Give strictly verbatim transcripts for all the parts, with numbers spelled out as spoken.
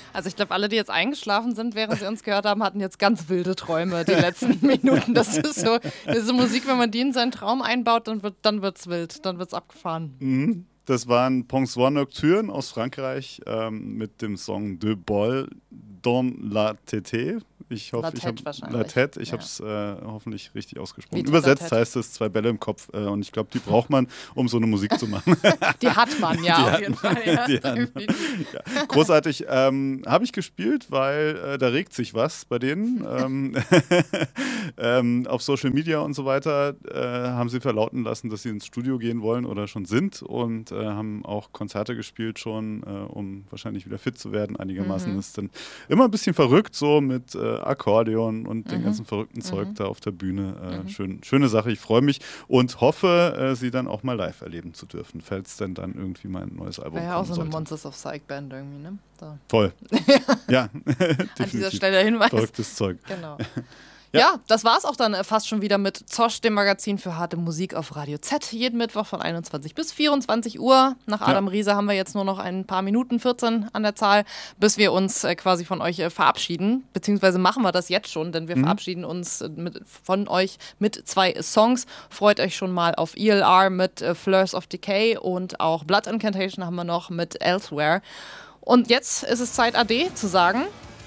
Also ich glaube, alle, die jetzt eingeschlafen sind, während sie uns gehört haben, hatten jetzt ganz wilde Träume die letzten Minuten. Das ist so, diese Musik, wenn man die in seinen Traum einbaut, dann wird dann wird's wild, dann wird's abgefahren. Mhm. Das waren Ponceau Nocturne aus Frankreich ähm, mit dem Song De Bol dans la Tété. Ich hoffe, ich habe La Tête, ich ja. habe es äh, hoffentlich richtig ausgesprochen. Wie Übersetzt heißt es zwei Bälle im Kopf äh, und ich glaube, die braucht man, um so eine Musik zu machen. Die hat man, ja, die auf hat jeden man, Fall. Ja. Die hat man. Ja. Großartig. Ähm, habe ich gespielt, weil äh, da regt sich was bei denen. ähm, ähm, auf Social Media und so weiter äh, haben sie verlauten lassen, dass sie ins Studio gehen wollen oder schon sind und äh, haben auch Konzerte gespielt schon, äh, um wahrscheinlich wieder fit zu werden. Einigermaßen Mhm. ist dann immer ein bisschen verrückt, so mit äh, Akkordeon und mhm. den ganzen verrückten Zeug mhm. da auf der Bühne. Äh, mhm. schön, schöne Sache, ich freue mich und hoffe, äh, sie dann auch mal live erleben zu dürfen, falls denn dann irgendwie mal ein neues Album kommt. Ja, auch so eine sollte. Monsters of Psych Band irgendwie, ne? So. Voll. Ja, an dieser Stelle der Hinweis. Verrücktes Zeug. Genau. Ja. ja, das war's auch dann fast schon wieder mit Zosch, dem Magazin für harte Musik auf Radio Z. Jeden Mittwoch von einundzwanzig bis vierundzwanzig Uhr. Nach Adam ja. Riese haben wir jetzt nur noch ein paar Minuten, vierzehn an der Zahl, bis wir uns äh, quasi von euch äh, verabschieden. Beziehungsweise machen wir das jetzt schon, denn wir mhm. verabschieden uns äh, mit, von euch mit zwei Songs. Freut euch schon mal auf E L R mit äh, Fleurs of Decay und auch Blood Incantation haben wir noch mit Elsewhere. Und jetzt ist es Zeit, Ade zu sagen.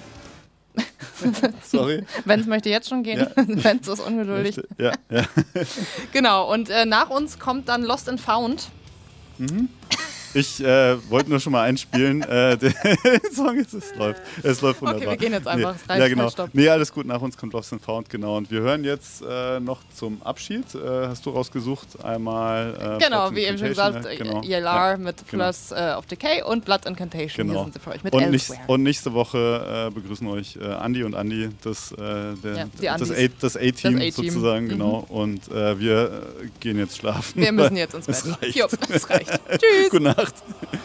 Sorry. Benz möchte jetzt schon gehen. Ja. Benz ist ungeduldig. Ja, ja. Genau, und äh, nach uns kommt dann Lost and Found. Mhm. Ich äh, wollte nur schon mal einspielen. Äh, der Song ist, es läuft. Es läuft wunderbar. Okay, wir gehen jetzt einfach. Nee, ja, genau. Nee, alles gut. Nach uns kommt Lost and Found, genau. Und wir hören jetzt äh, noch zum Abschied. Äh, hast du rausgesucht? Einmal. Äh, genau, wie eben schon gesagt, genau. E L R ja, mit genau. Fleurs äh, of Decay und Blood Incantation. Genau. Hier sind sie für euch mit und, Elsewhere. Nicht, und nächste Woche äh, begrüßen euch äh, Andi und Andi, das, äh, der, ja, das A-Team das A-Team sozusagen. Mhm. Genau. Und äh, wir äh, gehen jetzt schlafen. Wir müssen jetzt ins Bett. Es reicht. Jo, es reicht. Tschüss. Gute Nacht.